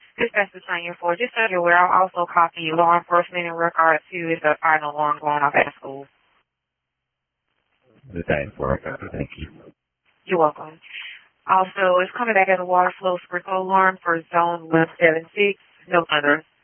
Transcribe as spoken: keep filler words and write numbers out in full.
Dispatch to Tanya four. Just so you're aware, I'll also copy law enforcement in regard to if the fire alarm going off at the school. The time for it. Thank you. You're welcome. Also, it's coming back as a water flow sprinkler alarm for zone one seven six. No further